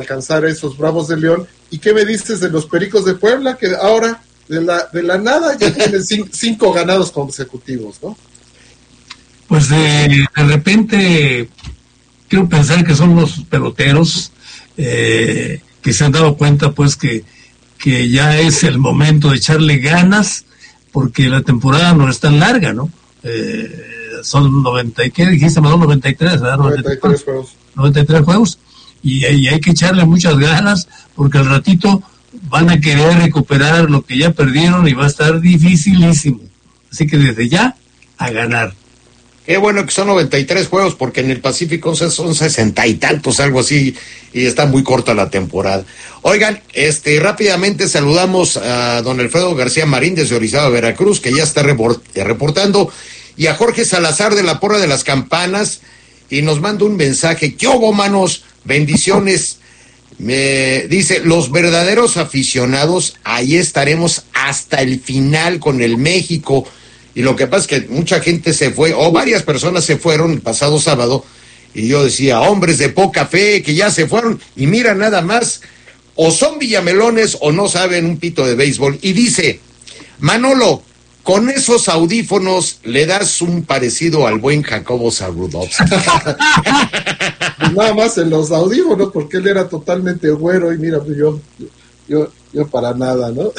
alcanzar a esos Bravos de León. ¿Y qué me dices de los Pericos de Puebla, que ahora de la nada ya tienen 5 ganados consecutivos, ¿no? Pues de repente quiero pensar que son los peloteros que se han dado cuenta pues que ya es el momento de echarle ganas, porque la temporada no es tan larga, ¿no? Son 90, ¿qué dijiste, Manuel? 93, ¿verdad? 93 juegos. 93 juegos, y hay que echarle muchas ganas, porque al ratito van a querer recuperar lo que ya perdieron y va a estar dificilísimo. Así que desde ya, a ganar. Qué bueno que son 93 juegos, porque en el Pacífico son 60 y tantos, algo así, y está muy corta la temporada. Oigan, rápidamente saludamos a don Alfredo García Marín desde Orizaba, Veracruz, que ya está reportando, y a Jorge Salazar de la Porra de las Campanas, y nos manda un mensaje. ¿Qué hubo, manos? Bendiciones. Me dice, los verdaderos aficionados, ahí estaremos hasta el final con el México. Y lo que pasa es que mucha gente se fue, o varias personas se fueron el pasado sábado, y yo decía, hombres de poca fe que ya se fueron, y mira nada más, o son villamelones o no saben un pito de béisbol. Y dice, Manolo, con esos audífonos le das un parecido al buen Jacobo Zabludovsky. Pues nada más en los audífonos, porque él era totalmente güero, y mira, pues yo para nada, ¿no?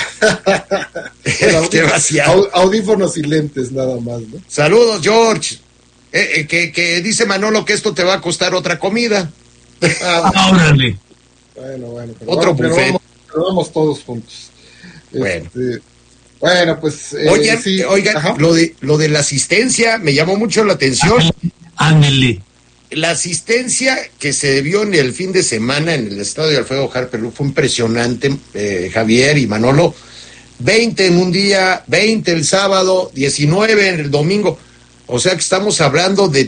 Audífonos y lentes nada más, ¿no? Saludos, George. Que dice Manolo que esto te va a costar otra comida. Órale. Bueno. Otro buffet. Pero vamos todos juntos. Bueno, pues... oigan, lo de la asistencia me llamó mucho la atención. Ándele. La asistencia que se vio en el fin de semana en el estadio Alfredo Harper fue impresionante, Javier y Manolo. 20 en un día, 20 el sábado, 19 en el domingo. O sea que estamos hablando de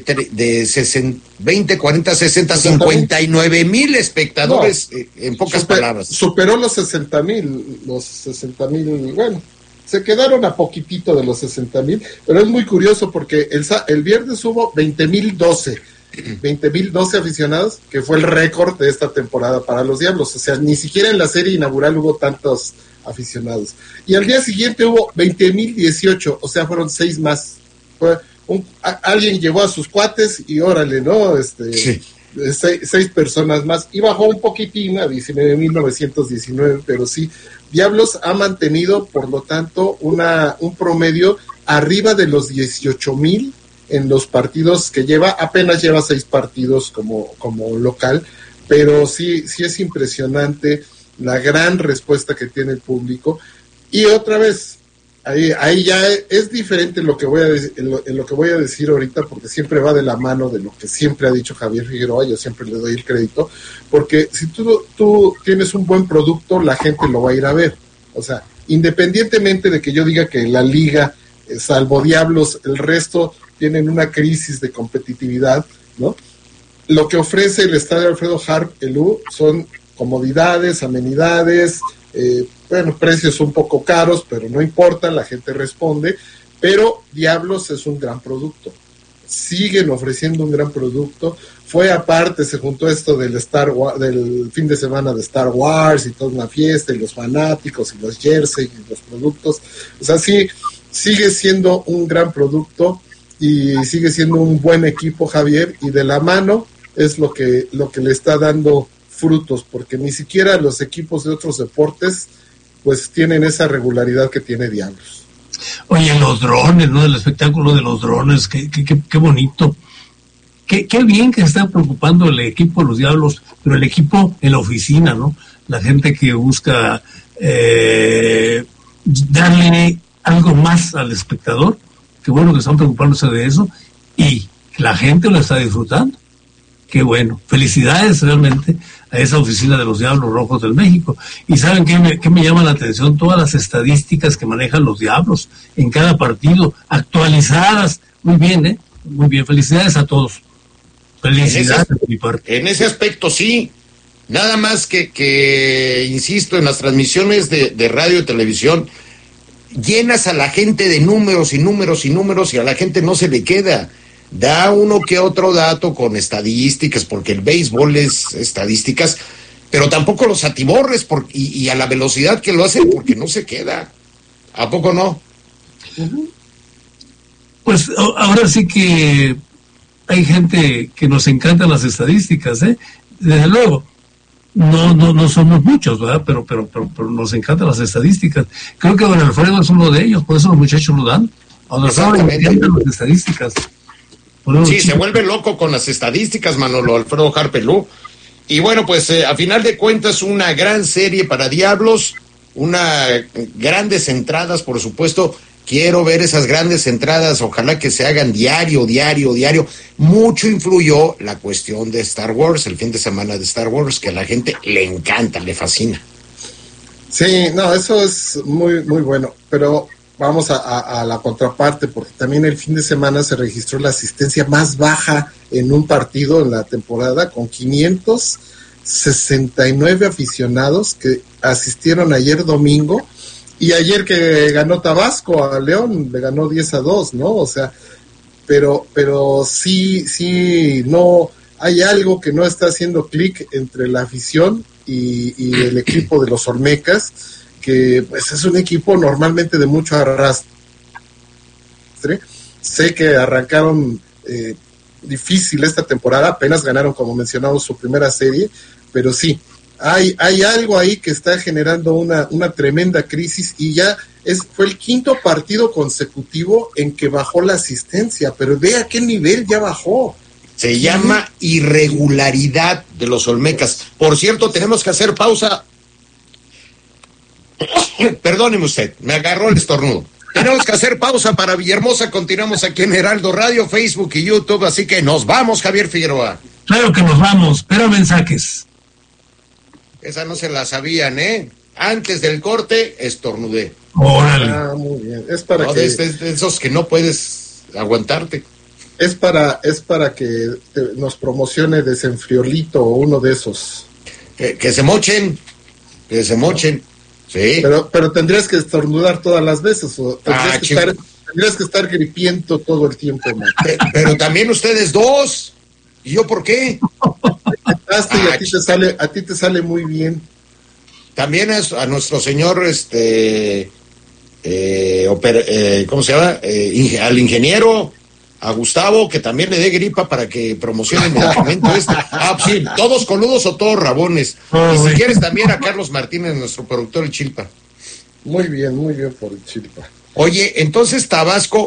20, 40, 60, 59,000 espectadores, en pocas palabras. Superó los 60,000, bueno, se quedaron a poquitito de los 60,000, pero es muy curioso porque el viernes hubo 20,012 aficionados, que fue el récord de esta temporada para los Diablos. O sea, ni siquiera en la serie inaugural hubo tantos aficionados. Y al día siguiente hubo 20,018, o sea, fueron 6 más. Alguien llevó a sus cuates y órale, ¿no? Sí. 6 personas más. Y bajó un poquitín a 19,919, pero sí, Diablos ha mantenido, por lo tanto, un promedio arriba de los 18,000 en los partidos que lleva. Apenas lleva 6 partidos como local, pero sí es impresionante la gran respuesta que tiene el público. Y otra vez, ahí ya es diferente lo que voy a decir ahorita, porque siempre va de la mano de lo que siempre ha dicho Javier Figueroa. Yo siempre le doy el crédito, porque si tú tienes un buen producto, la gente lo va a ir a ver. O sea, independientemente de que yo diga que la liga, salvo Diablos, el resto tienen una crisis de competitividad, ¿no? Lo que ofrece el estadio Alfredo Harp Elú son comodidades, amenidades, precios un poco caros, pero no importa, la gente responde. Pero Diablos es un gran producto, siguen ofreciendo un gran producto. Fue aparte, se juntó esto del fin de semana de Star Wars y toda una fiesta, y los fanáticos y los jerseys y los productos. O sea, sí, sigue siendo un gran producto y sigue siendo un buen equipo, Javier, y de la mano es lo que le está dando frutos, porque ni siquiera los equipos de otros deportes pues tienen esa regularidad que tiene Diablos. Oye, los drones, ¿no? El espectáculo de los drones, qué bonito. Qué bien que se está preocupando el equipo de los Diablos, pero el equipo en la oficina, ¿no? La gente que busca darle algo más al espectador. Qué bueno que están preocupándose de eso, y la gente lo está disfrutando. Qué bueno. Felicidades realmente a esa oficina de los Diablos Rojos del México. Y ¿saben qué me llama la atención? Todas las estadísticas que manejan los Diablos en cada partido, actualizadas. Muy bien, ¿eh? Muy bien. Felicidades a todos. Felicidades de mi parte. En ese aspecto sí. Nada más que insisto, en las transmisiones de radio y televisión, llenas a la gente de números y números y números, y a la gente no se le queda. Da uno que otro dato con estadísticas, porque el béisbol es estadísticas, pero tampoco los atiborres y a la velocidad que lo hacen, porque no se queda. ¿A poco no? Pues ahora sí que hay gente que nos encantan las estadísticas, desde luego. No somos muchos, ¿verdad? Pero nos encantan las estadísticas. Creo que don Alfredo es uno de ellos, por eso los muchachos lo dan. A don Alfredo le encantan las estadísticas. Sí, se vuelve loco con las estadísticas, Manolo, Alfredo Harpelú. Y bueno, pues a final de cuentas, una gran serie para Diablos, grandes entradas, por supuesto. Quiero ver esas grandes entradas, ojalá que se hagan diario. Mucho influyó la cuestión de Star Wars, el fin de semana de Star Wars, que a la gente le encanta, le fascina. Sí, no, eso es muy, muy bueno, pero vamos a la contraparte, porque también el fin de semana se registró la asistencia más baja en un partido en la temporada, con 569 aficionados que asistieron ayer domingo. Y ayer que ganó Tabasco a León, le ganó 10-2, ¿no? O sea, pero sí, no, hay algo que no está haciendo clic entre la afición y el equipo de los Olmecas, que pues es un equipo normalmente de mucho arrastre. Sé que arrancaron difícil esta temporada, apenas ganaron, como mencionamos, su primera serie, pero sí, hay algo ahí que está generando una tremenda crisis, y ya fue el quinto partido consecutivo en que bajó la asistencia, pero ve a qué nivel ya bajó. Se llama irregularidad de los Olmecas. Por cierto, tenemos que hacer pausa. Perdóneme usted, me agarró el estornudo. Tenemos que hacer pausa para Villahermosa. Continuamos aquí en Heraldo Radio, Facebook y YouTube, así que nos vamos, Javier Figueroa. Claro que nos vamos, pero mensajes. Esa no se la sabían, ¿eh? Antes del corte, estornudé. Órale. Muy bien. Es para que... de esos que no puedes aguantarte. Es para que nos promocione Desenfriolito o uno de esos. Que se mochen. Sí. Pero tendrías que estornudar todas las veces, o tendrías que estar gripiento todo el tiempo, man. Pero también ustedes dos. ¿Y yo por qué? Y a ti te sale muy bien. También a nuestro señor, ¿cómo se llama? Al ingeniero, a Gustavo, que también le dé gripa para que promocione el medicamento este. Sí, todos coludos o todos rabones. Y si quieres también a Carlos Martínez, nuestro productor, el Chilpa. Muy bien por el Chilpa. Oye, entonces Tabasco,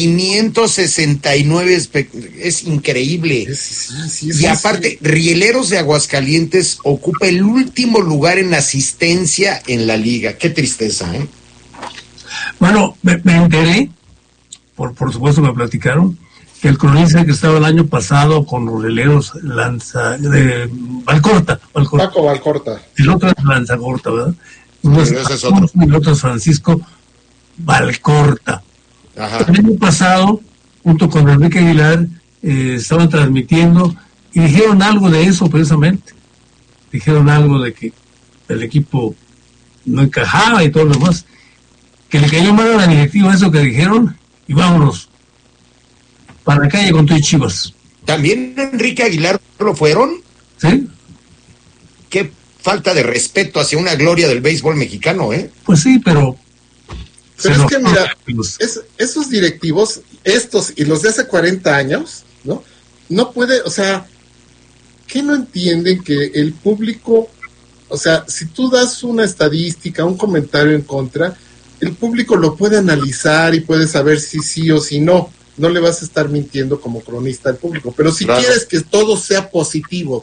569, es increíble. Sí, y aparte, Rieleros de Aguascalientes ocupa el último lugar en asistencia en la liga. Qué tristeza, ¿eh? Bueno, me enteré, por supuesto me platicaron, que el cronista que estaba el año pasado con los Rieleros de Valcorta. Paco Valcorta. El otro es Lanzacorta, ¿verdad? Ese es otro. Y el otro es Francisco Valcorta. Ajá. El año pasado, junto con Enrique Aguilar, estaban transmitiendo y dijeron algo de eso precisamente. Dijeron algo de que el equipo no encajaba y todo lo demás. Que le cayó mal a la directiva eso que dijeron, y vámonos para la calle con todo y Chivas. ¿También Enrique Aguilar lo fueron? ¿Sí? Qué falta de respeto hacia una gloria del béisbol mexicano, ¿eh? Pues sí, pero es que mira, esos directivos, estos y los de hace 40 años, ¿no? No puede, o sea, ¿qué no entienden que el público, o sea, si tú das una estadística, un comentario en contra, el público lo puede analizar y puede saber si sí o si no. No le vas a estar mintiendo como cronista al público. Pero si quieres que todo sea positivo,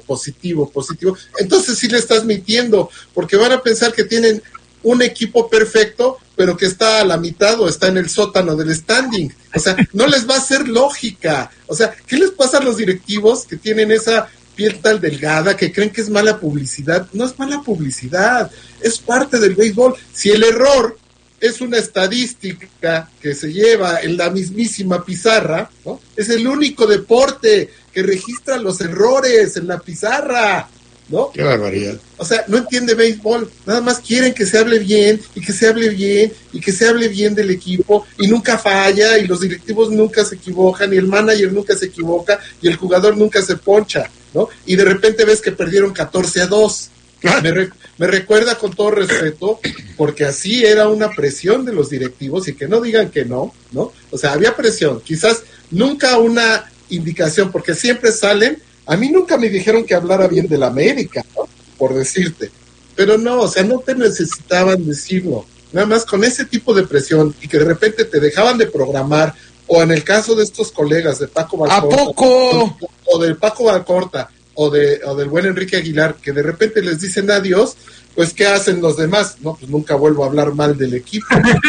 entonces sí le estás mintiendo, porque van a pensar que tienen un equipo perfecto, pero que está a la mitad o está en el sótano del standing. O sea, no les va a hacer lógica. O sea, ¿qué les pasa a los directivos que tienen esa piel tan delgada, que creen que es mala publicidad? No es mala publicidad, es parte del béisbol. Si el error es una estadística que se lleva en la mismísima pizarra, ¿no? Es el único deporte que registra los errores en la pizarra, ¿no? Qué barbaridad. O sea, no entiende béisbol, nada más quieren que se hable bien, y que se hable bien, y que se hable bien del equipo, y nunca falla, y los directivos nunca se equivocan, y el manager nunca se equivoca, y el jugador nunca se poncha, ¿no? Y de repente ves que perdieron 14-2, Me recuerda con todo respeto, porque así era una presión de los directivos, y que no digan que no, ¿no? O sea, había presión, quizás nunca una indicación, porque siempre salen, a mí nunca me dijeron que hablara bien de la América, ¿no? Por decirte, pero no, o sea, no te necesitaban decirlo, nada más con ese tipo de presión, y que de repente te dejaban de programar, o en el caso de estos colegas de Paco Valcorta, ¿A poco? o del Paco Valcorta, o del buen Enrique Aguilar, que de repente les dicen adiós, pues ¿qué hacen los demás? No, pues nunca vuelvo a hablar mal del equipo.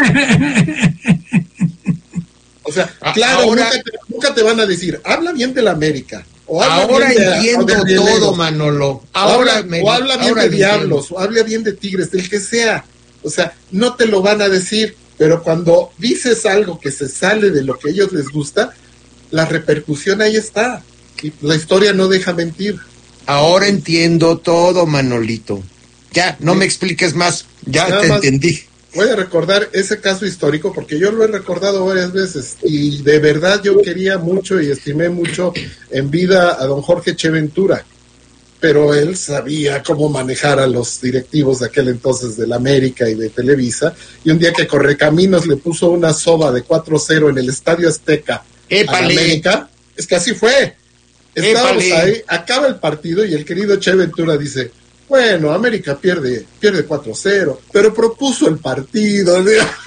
O sea, claro, ahora, nunca te van a decir, habla bien del América. O ahora entiendo todo, Manolo. Habla bien de Diablos, o habla bien de Tigres, del que sea. O sea, no te lo van a decir, pero cuando dices algo que se sale de lo que a ellos les gusta, la repercusión ahí está. Y la historia no deja mentir. Ahora entiendo todo, Manolito. Ya, no me expliques más, ya te entendí. Voy a recordar ese caso histórico porque yo lo he recordado varias veces y de verdad yo quería mucho y estimé mucho en vida a don Jorge Cheventura, pero él sabía cómo manejar a los directivos de aquel entonces de la América y de Televisa, y un día que Correcaminos le puso una soba de 4-0 en el Estadio Azteca a la América, es que así fue. Estábamos ahí, acaba el partido y el querido Cheventura dice, bueno, América pierde 4-0, pero propuso el partido.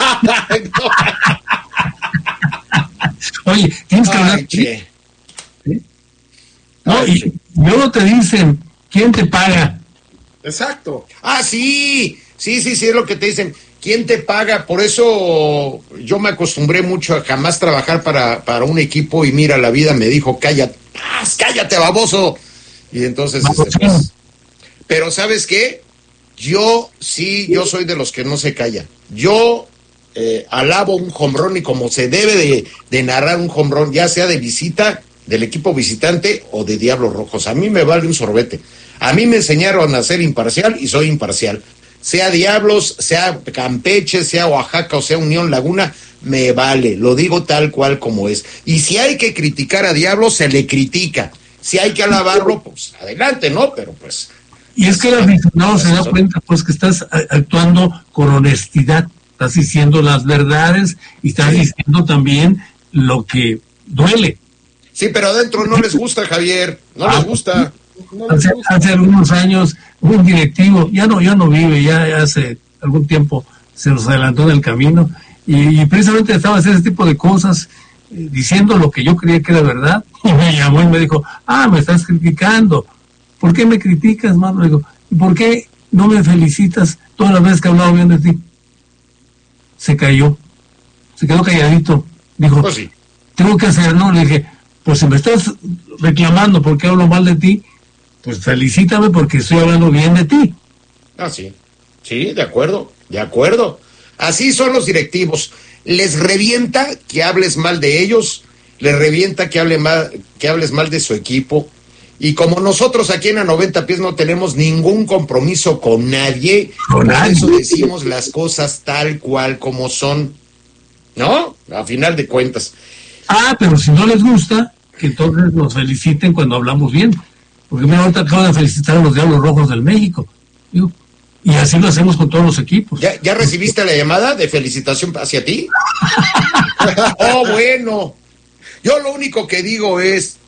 Oye, tienes que hablar. Che. ¿Sí? No, y luego te dicen, ¿quién te paga? Exacto. Ah, sí, es lo que te dicen. ¿Quién te paga? Por eso yo me acostumbré mucho a jamás trabajar para un equipo, y mira, la vida me dijo, cállate, baboso. Y entonces, pues, pero ¿sabes qué? Yo soy de los que no se calla. Yo alabo un home run, y como se debe de narrar un home run, ya sea de visita, del equipo visitante o de Diablos Rojos. A mí me vale un sorbete. A mí me enseñaron a ser imparcial y soy imparcial. Sea Diablos, sea Campeche, sea Oaxaca o sea Unión Laguna, me vale, lo digo tal cual como es. Y si hay que criticar a Diablos, se le critica. Si hay que alabarlo, pues adelante, ¿no? Pero pues... Y es que el aficionado se da cuenta, pues, que estás actuando con honestidad, estás diciendo las verdades y estás diciendo también lo que duele. Sí, pero adentro no les gusta, Javier, no les gusta. Hace algunos años un directivo ya no vive, ya hace algún tiempo se nos adelantó en el camino, y precisamente estaba haciendo ese tipo de cosas, diciendo lo que yo creía que era verdad, y me llamó y me dijo, me estás criticando. ¿Por qué me criticas, mano? Le digo, ¿y por qué no me felicitas todas las veces que he hablado bien de ti? Se cayó, se quedó calladito, dijo, pues sí. Tengo que hacer, ¿no? Le dije, pues si me estás reclamando porque hablo mal de ti, pues felicítame porque estoy hablando bien de ti. Ah, sí, de acuerdo. Así son los directivos. Les revienta que hables mal de ellos, les revienta que hables mal de su equipo. Y como nosotros aquí en A 90 Pies no tenemos ningún compromiso con nadie, por eso decimos las cosas tal cual como son, ¿no? A final de cuentas. Pero si no les gusta, que entonces nos feliciten cuando hablamos bien. Porque mira, ahorita acabo de felicitar a los Diablos Rojos del México. Digo, y así lo hacemos con todos los equipos. ¿Ya recibiste la llamada de felicitación hacia ti? Oh, bueno. Yo lo único que digo es,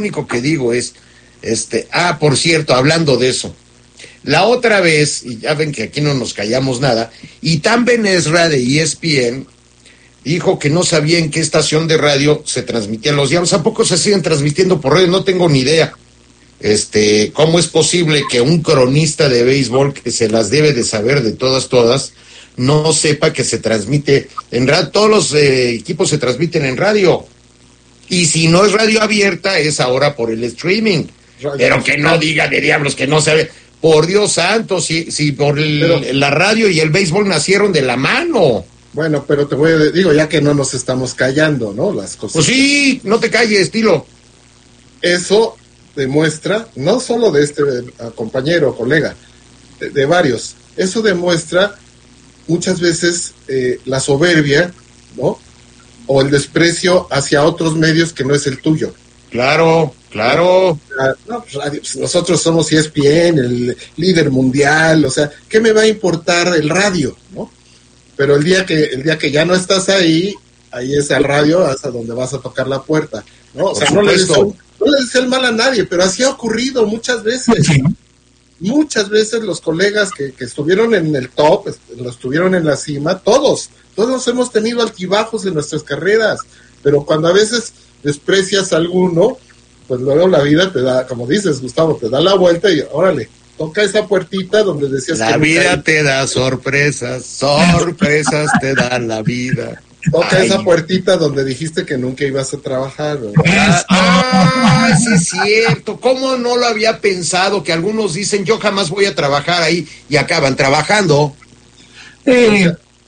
por cierto, hablando de eso, la otra vez, y ya ven que aquí no nos callamos nada, Itán Benesra de ESPN dijo que no sabía en qué estación de radio se transmitían los Diablos. ¿A poco se siguen transmitiendo por radio? No tengo ni idea. ¿Cómo es posible que un cronista de béisbol que se las debe de saber de todas, no sepa que se transmite en radio? Todos los equipos se transmiten en radio. Y si no es radio abierta, es ahora por el streaming. Pero que no diga de Diablos que no sabe. Por Dios santo, si por la radio y el béisbol nacieron de la mano. Bueno, pero te voy a digo, ya que no nos estamos callando, ¿no? Las cosas. Pues sí, no te calles, Tilo. Eso demuestra, no solo de este compañero o colega, de varios, eso demuestra muchas veces la soberbia, ¿no? O el desprecio hacia otros medios que no es el tuyo. Claro. Claro. No, pues radio, pues nosotros somos ESPN, el líder mundial, o sea, ¿qué me va a importar el radio, no? Pero el día que ya no estás ahí es al radio, hasta donde vas a tocar la puerta, ¿no? O sea, no le deseo el mal a nadie, pero así ha ocurrido muchas veces. Sí. Muchas veces los colegas que estuvieron en el top, estuvieron en la cima, todos hemos tenido altibajos en nuestras carreras, pero cuando a veces desprecias a alguno, pues luego la vida te da, como dices, Gustavo, te da la vuelta y órale, toca esa puertita donde decías la vida te da sorpresas te da la vida. Toca esa puertita donde dijiste que nunca ibas a trabajar, ¿verdad? Sí es cierto. ¿Cómo no lo había pensado? Que algunos dicen, yo jamás voy a trabajar ahí, y acaban trabajando. Sí.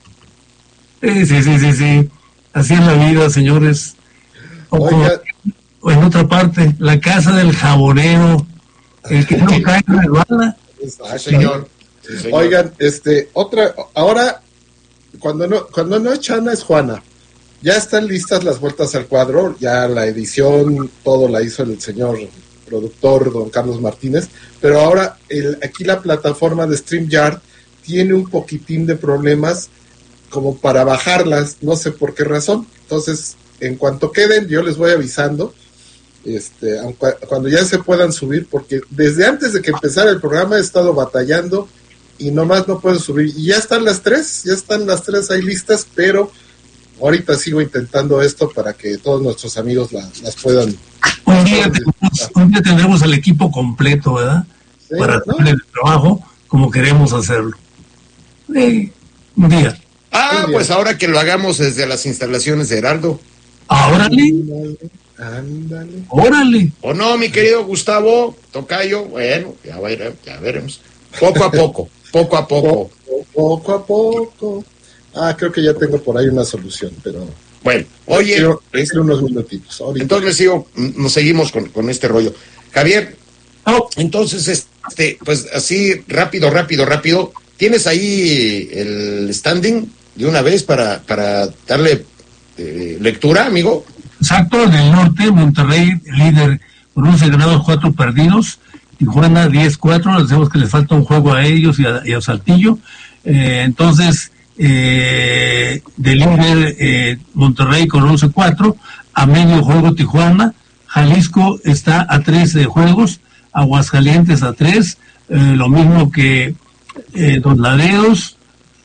Así es la vida, señores. O en otra parte, la casa del jabonero, el que no cae en la bala. Sí, señor. Oigan, ahora, cuando no es Chana, es Juana. Ya están listas las vueltas al cuadro, ya la edición, todo la hizo el señor productor, don Carlos Martínez, pero ahora aquí la plataforma de StreamYard tiene un poquitín de problemas como para bajarlas, no sé por qué razón. Entonces, en cuanto queden, yo les voy avisando, cuando ya se puedan subir, porque desde antes de que empezara el programa he estado batallando y nomás no puedo subir. Y ya están las tres ahí listas, pero ahorita sigo intentando esto para que todos nuestros amigos las puedan. Un día tendremos el equipo completo, ¿verdad? Sí, para hacer el trabajo como queremos hacerlo. Un día. Pues ahora que lo hagamos desde las instalaciones de Heraldo. Ándale. Órale. ¿O no, mi querido Gustavo Tocayo? Bueno, ya veremos. Poco a poco. Poco a poco. Creo que ya tengo por ahí una solución, pero... Bueno, oye... unos minutitos. Ahorita. Entonces nos seguimos con este rollo. Javier, entonces, pues así, rápido. ¿Tienes ahí el standing de una vez para darle lectura, amigo? Exacto, en el norte, Monterrey, líder con 11 ganados, 4 perdidos. Tijuana 10-4, decimos que les falta un juego a ellos y a Saltillo. Entonces, de líder Monterrey con 11-4, a medio juego Tijuana. Jalisco está a 3 juegos, Aguascalientes a 3, lo mismo que Dos Laredos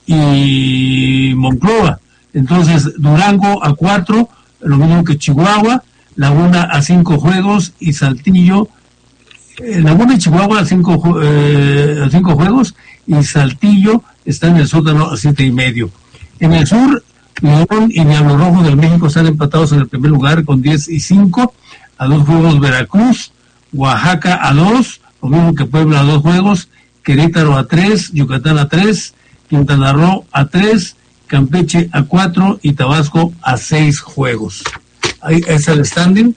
y Monclova. Entonces, Durango a 4, lo mismo que Chihuahua, Laguna a 5 juegos y Saltillo, Laguna y Chihuahua a 5 juegos y Saltillo está en el sótano a 7.5. En el sur, León y Diablo Rojo del México están empatados en el primer lugar con 10-5, a 2 juegos Veracruz, Oaxaca a 2, lo mismo que Puebla a 2 juegos, Querétaro a 3, Yucatán a 3, Quintana Roo a 3, Campeche a 4 y Tabasco a 6 juegos. Ahí es el standing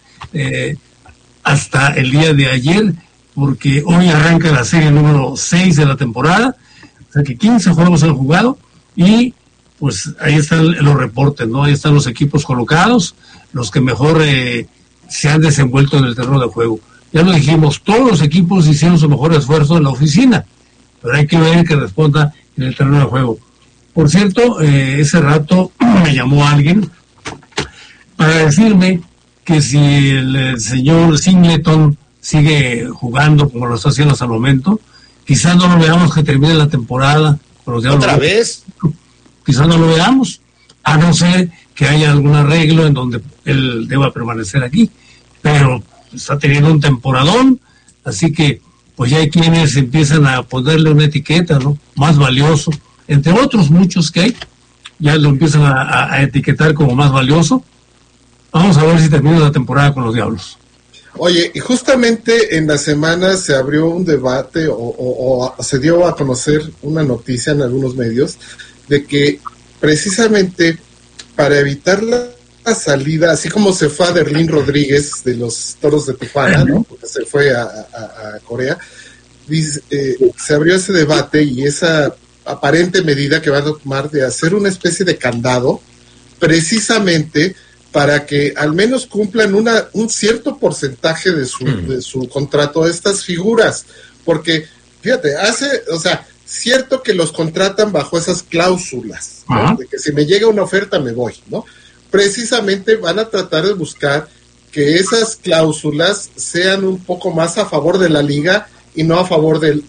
hasta el día de ayer, porque hoy arranca la serie número 6 de la temporada, o sea que 15 juegos han jugado y pues ahí están los reportes, ¿no? Ahí están los equipos colocados, los que mejor se han desenvuelto en el terreno de juego. Ya lo dijimos, todos los equipos hicieron su mejor esfuerzo en la oficina, pero hay que ver que responda en el terreno de juego. Por cierto, ese rato me llamó alguien para decirme que si el señor Singleton sigue jugando como lo está haciendo hasta el momento, quizás no lo veamos que termine la temporada. ¿Otra vez? Quizás no lo veamos, a no ser que haya algún arreglo en donde él deba permanecer aquí, pero está teniendo un temporadón, así que pues ya hay quienes empiezan a ponerle una etiqueta, ¿no? Más valioso, entre otros muchos que hay, ya lo empiezan a etiquetar como más valioso. Vamos a ver si termina la temporada con los Diablos. Oye, y justamente en la semana se abrió un debate o se dio a conocer una noticia en algunos medios de que precisamente para evitar la salida, así como se fue a Derlín Rodríguez de los Toros de Tijuana, ¿no? Porque se fue a Corea, se abrió ese debate y esa aparente medida que va a tomar de hacer una especie de candado precisamente para que al menos cumplan un cierto porcentaje de su contrato estas figuras, porque fíjate, cierto que los contratan bajo esas cláusulas, ¿no? De que si me llega una oferta me voy, ¿no? Precisamente van a tratar de buscar que esas cláusulas sean un poco más a favor de la liga y no a favor del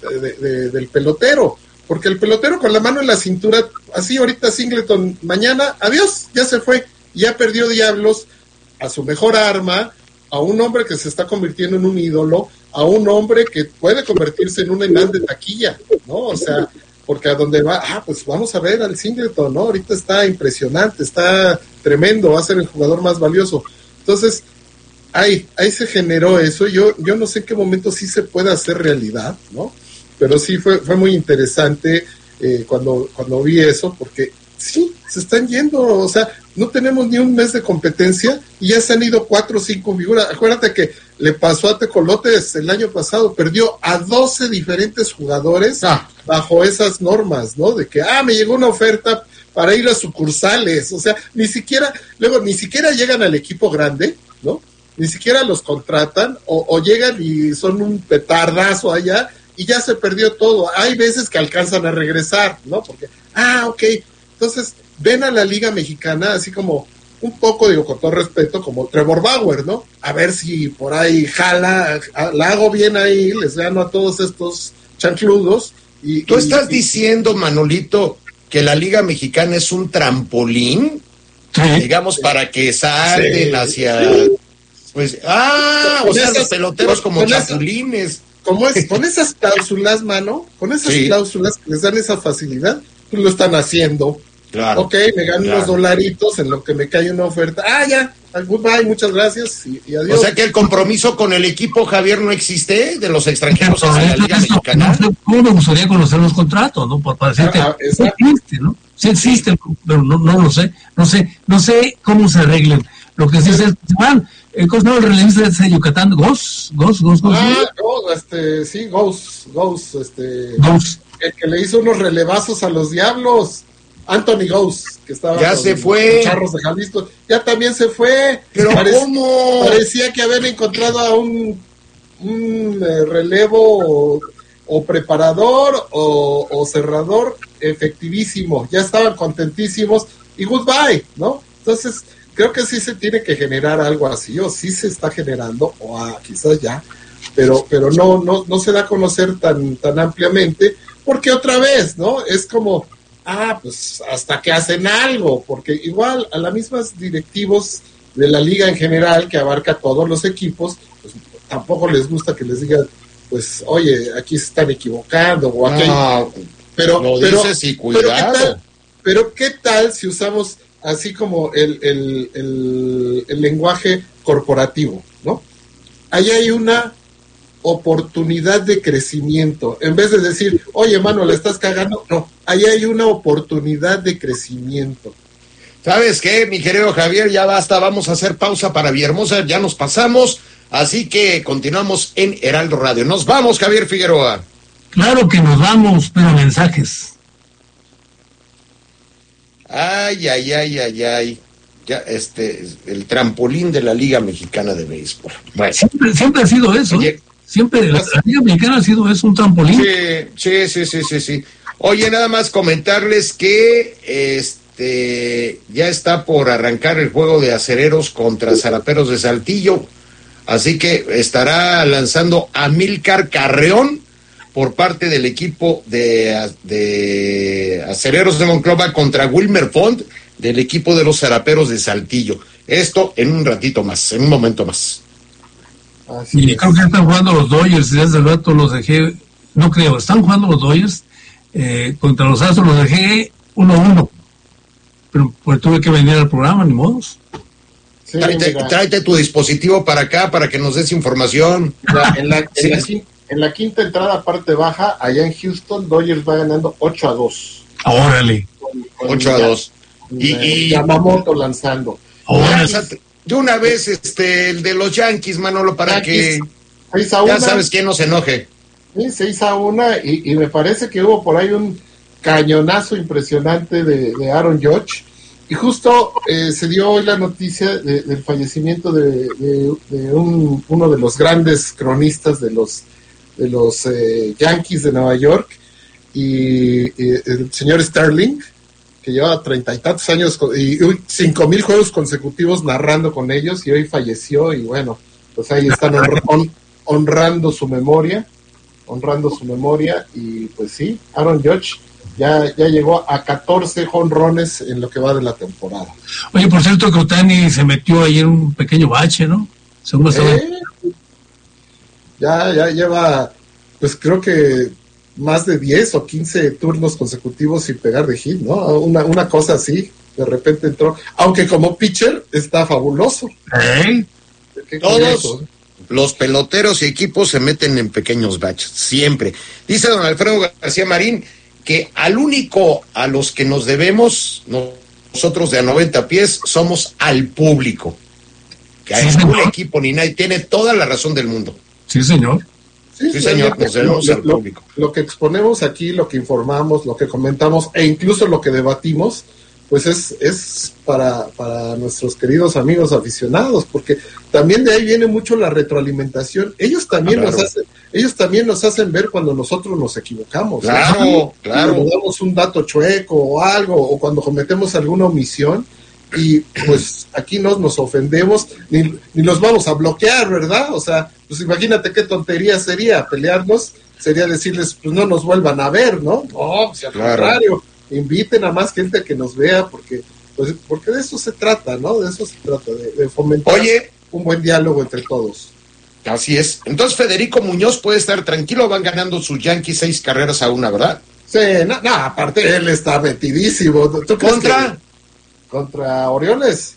pelotero, porque el pelotero con la mano en la cintura, así ahorita Singleton, mañana, adiós, ya se fue, ya perdió Diablos a su mejor arma, a un hombre que se está convirtiendo en un ídolo, a un hombre que puede convertirse en un imán de taquilla, ¿no? O sea, porque a donde va, pues vamos a ver al Singleton, ¿no? Ahorita está impresionante, está tremendo, va a ser el jugador más valioso. Entonces, ahí se generó eso. Yo no sé en qué momento sí se puede hacer realidad, ¿no? Pero sí fue muy interesante cuando vi eso, porque sí, se están yendo, o sea, no tenemos ni un mes de competencia y ya se han ido 4 o 5 figuras. Acuérdate que le pasó a Tecolotes el año pasado, perdió a 12 diferentes jugadores bajo esas normas, ¿no? De que, me llegó una oferta para ir a sucursales, o sea, ni siquiera llegan al equipo grande, ¿no? Ni siquiera los contratan o llegan y son un petardazo allá y ya se perdió todo. Hay veces que alcanzan a regresar, ¿no? Porque, ok. Entonces, ven a la Liga Mexicana así como un poco, digo, con todo respeto, como Trevor Bauer, ¿no? A ver si por ahí jala, la hago bien ahí, les gano a todos estos chancludos. ¿Tú estás diciendo, Manolito, que la Liga Mexicana es un trampolín? Sí. Digamos, para que salten hacia... Pues, o sea, los peloteros como chapulines. Con esas cláusulas, mano, cláusulas que les dan esa facilidad, pues lo están haciendo. Claro. Ok, me gano unos dolaritos en lo que me cae una oferta. Ya, goodbye, muchas gracias y adiós. O sea que el compromiso con el equipo, Javier, no existe de los extranjeros hacia la Liga Mexicana. ¿Cómo me gustaría conocer los contratos, no? Para decirte, sí existe, ¿no? Sí existe, pero no lo sé. No sé cómo se arreglen. Lo que sí es que van, ¿cómo se llama el relevista de Yucatán? Ghost. Sí, Ghost. El que le hizo unos relevazos a los Diablos. Anthony Ghost, que estaba ya se fue. Los Charros de Jalisco, ya también se fue. Pero ¿cómo? Parecía que habían encontrado a un relevo o preparador o cerrador efectivísimo. Ya estaban contentísimos y goodbye, ¿no? Entonces, creo que sí se tiene que generar algo así, o sí se está generando, o quizás ya, pero no se da a conocer tan ampliamente, porque otra vez, ¿no? Es como... pues hasta que hacen algo, porque igual a las mismas directivos de la liga en general, que abarca todos los equipos, pues tampoco les gusta que les digan, pues, oye, aquí se están equivocando, o aquello. Pero dices y cuidado. Pero ¿qué tal si usamos así como el lenguaje corporativo, ¿no? Ahí hay una oportunidad de crecimiento, en vez de decir, oye, mano, la estás cagando, no, ahí hay una oportunidad de crecimiento. ¿Sabes qué, mi querido Javier? Ya basta, vamos a hacer pausa para Villahermosa, ya nos pasamos, así que continuamos en Heraldo Radio. Nos vamos, Javier Figueroa. Claro que nos vamos, pero mensajes. Ay, ya el trampolín de la Liga Mexicana de Béisbol. Bueno. Siempre ha sido eso. Oye, siempre la Liga Mexicana ha sido eso, un trampolín. Sí. Oye, nada más comentarles que ya está por arrancar el juego de acereros contra Zaraperos de Saltillo, así que estará lanzando Amílcar Carreón por parte del equipo de acereros de Monclova contra Wilmer Font del equipo de los Zaraperos de Saltillo. Esto en un ratito más, en un momento más. Y creo que están jugando los Dodgers, desde el rato los dejé, no creo, están jugando los Dodgers contra los Astros, los dejé 1-1, pero pues tuve que venir al programa, ni modos. Sí, tráete tu dispositivo para acá para que nos des información. En la quinta entrada, parte baja, allá en Houston, Dodgers va ganando 8-2. Órale. 8-2. Y Yamamoto lanzando. De una vez, el de los Yankees, Manolo, para que 6-1, ya sabes quién no se enoje. Sí, 6-1, y me parece que hubo por ahí un cañonazo impresionante de Aaron Judge, Y justo se dio hoy la noticia del fallecimiento de uno de los grandes cronistas de los Yankees de Nueva York, y el señor Sterling, que lleva 30 y tantos años y 5,000 juegos consecutivos narrando con ellos, y hoy falleció. Y bueno, pues ahí están honrando su memoria, y pues sí, Aaron Judge ya llegó a 14 jonrones en lo que va de la temporada. Oye, por cierto, que Ohtani se metió ahí en un pequeño bache, ¿no? Según estaba... Ya lleva, pues creo que más de 10 o 15 turnos consecutivos sin pegar de hit, ¿no? Una cosa así, de repente entró, aunque como pitcher está fabuloso. Todos los peloteros y equipos se meten en pequeños baches, siempre. Dice don Alfredo García Marín que al único a los que nos debemos, nosotros de a 90 pies, somos al público. Que a ningún equipo ni nadie, tiene toda la razón del mundo. Sí, señor. Sí, señor, nos debemos al público. Lo que exponemos aquí, lo que informamos, lo que comentamos e incluso lo que debatimos, pues es para nuestros queridos amigos aficionados, porque también de ahí viene mucho la retroalimentación. Ellos también nos hacen ver cuando nosotros nos equivocamos. Claro. Cuando damos un dato chueco o algo, o cuando cometemos alguna omisión, y pues aquí no nos ofendemos ni los vamos a bloquear, ¿verdad? O sea, pues imagínate qué tontería sería pelearnos, sería decirles, pues no nos vuelvan a ver, ¿no? No, pues al contrario, inviten a más gente que nos vea, porque de eso se trata, ¿no? De eso se trata, de fomentar un buen diálogo entre todos. Así es. Entonces Federico Muñoz puede estar tranquilo, van ganando sus Yankees 6-1, ¿verdad? Sí, aparte él está metidísimo. ¿Tú crees contra Orioles?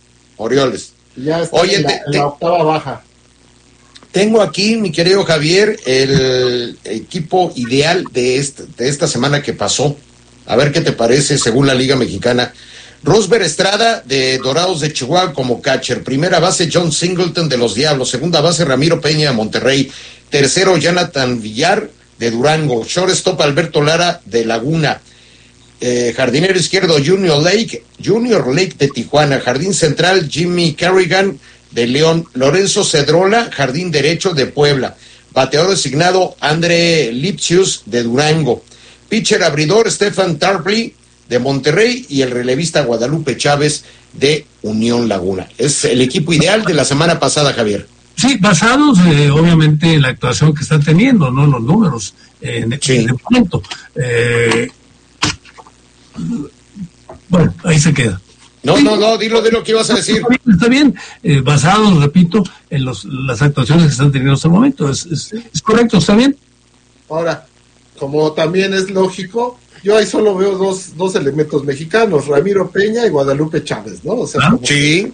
Ya está en la octava baja. Tengo aquí, mi querido Javier, el equipo ideal de esta semana que pasó. A ver qué te parece según la Liga Mexicana. Rosber Estrada de Dorados de Chihuahua como catcher. Primera base John Singleton de los Diablos. Segunda base Ramiro Peña de Monterrey. Tercero Jonathan Villar de Durango. Shortstop Alberto Lara de Laguna. Jardinero izquierdo Junior Lake de Tijuana. Jardín central Jimmy Carrigan de León. Lorenzo Cedrola, jardín derecho de Puebla. Bateador designado André Lipsius de Durango. Pitcher abridor Stephen Tarpley de Monterrey y el relevista Guadalupe Chávez de Unión Laguna. Es el equipo ideal de la semana pasada, Javier. Sí, basados obviamente en la actuación que están teniendo, no en los números de momento. Bueno, ahí se queda. No, dilo que ibas a decir. Está bien, basados, repito, en las actuaciones que están teniendo hasta el momento. Es correcto, está bien. Ahora, como también es lógico, yo ahí solo veo dos elementos mexicanos, Ramiro Peña y Guadalupe Chávez, ¿no? O sea, sí.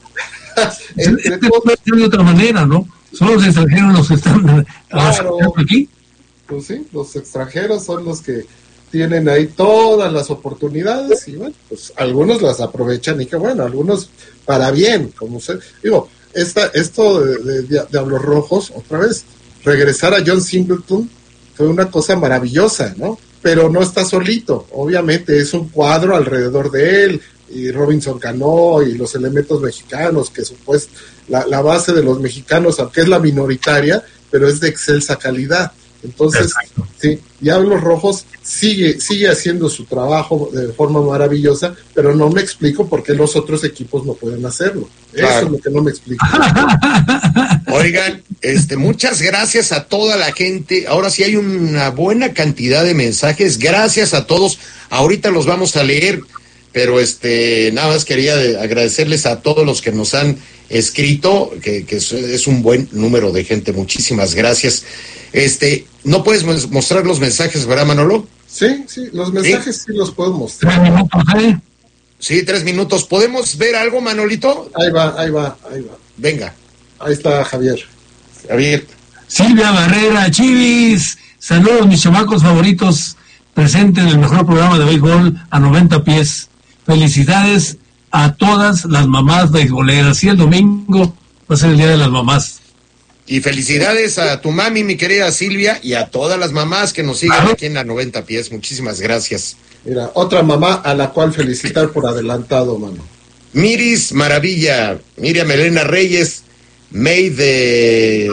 De otra manera, ¿no? Son los extranjeros los que están aquí. Pues sí, los extranjeros son los que tienen ahí todas las oportunidades y bueno, pues algunos las aprovechan y que bueno, algunos para bien, como usted, digo, esto de Diablos Rojos, otra vez, regresar a John Singleton fue una cosa maravillosa, ¿no? Pero no está solito, obviamente es un cuadro alrededor de él, y Robinson Cano y los elementos mexicanos, que supuestamente la base de los mexicanos, aunque es la minoritaria, pero es de excelsa calidad. Entonces, exacto. Sí, Diablos Rojos sigue haciendo su trabajo de forma maravillosa, pero no me explico por qué los otros equipos no pueden hacerlo. Claro. Eso es lo que no me explico. Oigan, muchas gracias a toda la gente. Ahora sí hay una buena cantidad de mensajes. Gracias a todos. Ahorita los vamos a leer, pero nada más quería agradecerles a todos los que nos han escrito, que es un buen número de gente. Muchísimas gracias. ¿No puedes mostrar los mensajes, verdad, Manolo? Sí, los mensajes sí los puedo mostrar. 3 minutos, Sí, 3 minutos. ¿Podemos ver algo, Manolito? Ahí va. Venga. Ahí está Javier. Silvia Barrera, Chivis. Saludos, mis chamacos favoritos, presentes en el mejor programa de béisbol a 90 pies. Felicidades a todas las mamás beisboleras. Y el domingo va a ser el Día de las Mamás. Y felicidades a tu mami, mi querida Silvia, y a todas las mamás que nos siguen aquí en la 90 pies. Muchísimas gracias. Mira, otra mamá a la cual felicitar por adelantado, mano. Miris Maravilla, Miriam Elena Reyes, May the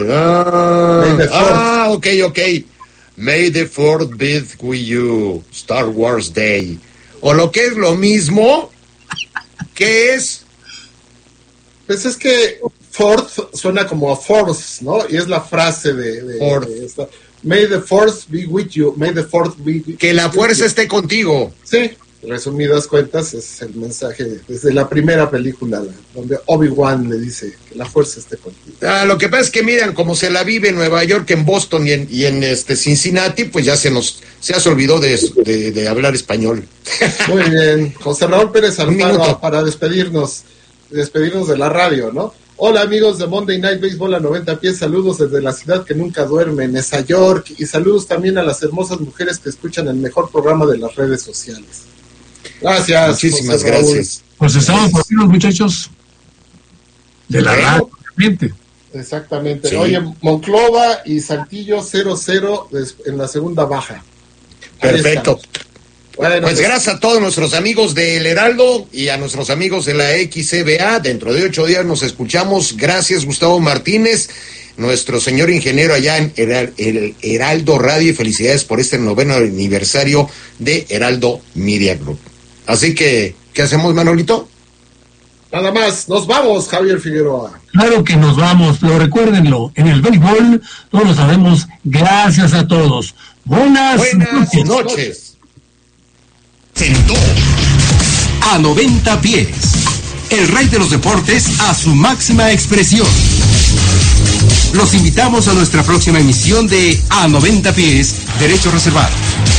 ok. May the 4th be with you, Star Wars Day. O lo que es lo mismo, ¿qué es? Pues es que Fourth suena como a Force, ¿no? Y es la frase de esta. May the Force be with you, may the Fourth be with you. Que la fuerza esté contigo. Sí, resumidas cuentas, es el mensaje desde la primera película, donde Obi-Wan le dice que la fuerza esté contigo. Lo que pasa es que miran cómo se la vive en Nueva York, en Boston y en Cincinnati, pues ya se olvidó de hablar español. Muy bien, José Raúl Pérez Alfaro, para despedirnos de la radio, ¿no? Hola amigos de Monday Night Baseball a 90 pies, saludos desde la ciudad que nunca duerme, Nueva York, y saludos también a las hermosas mujeres que escuchan el mejor programa de las redes sociales. Gracias. Muchísimas gracias. Pues estamos por aquí los muchachos de la radio, obviamente. Exactamente. Sí. Oye, Monclova y Saltillo 0-0 en la segunda baja. Perfecto. Bueno, pues gracias a todos nuestros amigos del Heraldo y a nuestros amigos de la XCBA. Dentro de 8 días nos escuchamos. Gracias, Gustavo Martínez, nuestro señor ingeniero allá en el Heraldo Radio, y felicidades por este 9º aniversario de Heraldo Media Group. Así que, ¿qué hacemos, Manolito? Nada más, nos vamos, Javier Figueroa. Claro que nos vamos, pero recuérdenlo, en el béisbol todos lo sabemos. Gracias a todos. Buenas noches. Sentó a 90 pies, el rey de los deportes a su máxima expresión. Los invitamos a nuestra próxima emisión de A 90 pies, Derecho Reservado.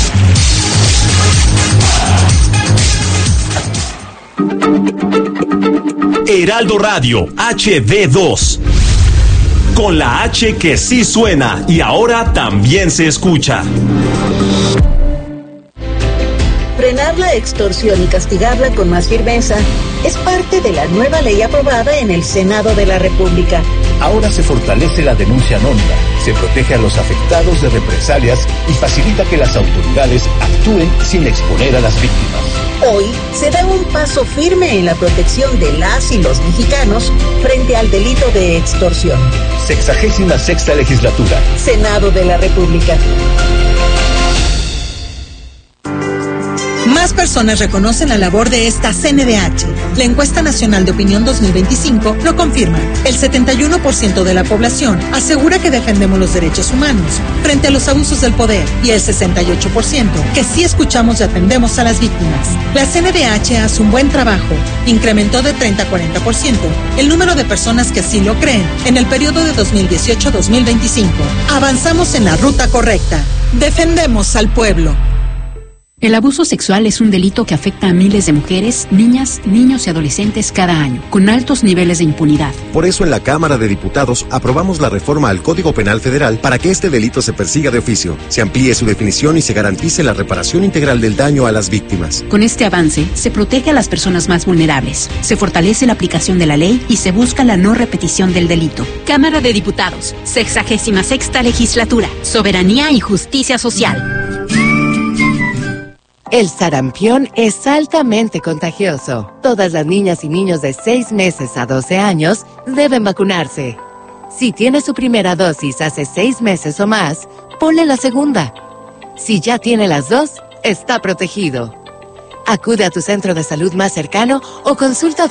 Heraldo Radio HD2, con la H que sí suena y ahora también se escucha. Frenar la extorsión y castigarla con más firmeza es parte de la nueva ley aprobada en el Senado de la República. Ahora se fortalece la denuncia anónima, se protege a los afectados de represalias y facilita que las autoridades actúen sin exponer a las víctimas. Hoy se da un paso firme en la protección de las y los mexicanos frente al delito de extorsión. 66ª legislatura. Senado de la República. Más personas reconocen la labor de esta CNDH. La encuesta nacional de opinión 2025 lo confirma. El 71% de la población asegura que defendemos los derechos humanos frente a los abusos del poder y el 68% que sí escuchamos y atendemos a las víctimas. La CNDH hace un buen trabajo. Incrementó de 30 a 40% el número de personas que así lo creen en el periodo de 2018-2025. Avanzamos en la ruta correcta. Defendemos al pueblo. El abuso sexual es un delito que afecta a miles de mujeres, niñas, niños y adolescentes cada año, con altos niveles de impunidad. Por eso en la Cámara de Diputados aprobamos la reforma al Código Penal Federal para que este delito se persiga de oficio, se amplíe su definición y se garantice la reparación integral del daño a las víctimas. Con este avance, se protege a las personas más vulnerables, se fortalece la aplicación de la ley y se busca la no repetición del delito. Cámara de Diputados, 66ª legislatura, soberanía y justicia social. El sarampión es altamente contagioso. Todas las niñas y niños de 6 meses a 12 años deben vacunarse. Si tiene su primera dosis hace 6 meses o más, ponle la segunda. Si ya tiene las dos, está protegido. Acude a tu centro de salud más cercano o consulta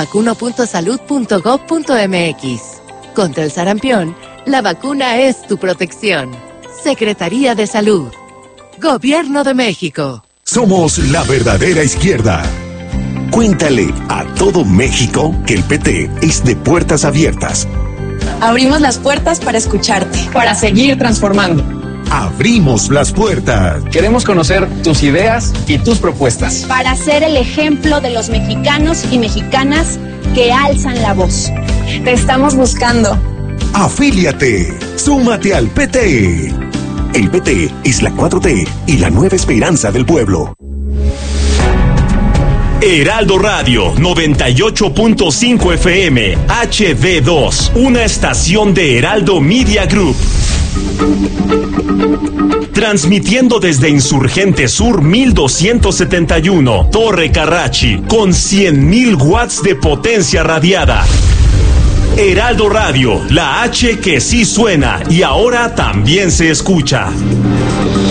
dondemevacuno.salud.gov.mx. Contra el sarampión, la vacuna es tu protección. Secretaría de Salud. Gobierno de México. Somos la verdadera izquierda. Cuéntale a todo México que el PT es de puertas abiertas. Abrimos las puertas para escucharte, para seguir transformando. Abrimos las puertas. Queremos conocer tus ideas y tus propuestas. Para ser el ejemplo de los mexicanos y mexicanas que alzan la voz. Te estamos buscando. Afíliate. Súmate al PT. El PT es la 4T y la nueva esperanza del pueblo. Heraldo Radio 98.5 FM HD2, una estación de Heraldo Media Group. Transmitiendo desde Insurgente Sur 1271, Torre Carrachi, con 100,000 watts de potencia radiada. Heraldo Radio, la H que sí suena y ahora también se escucha.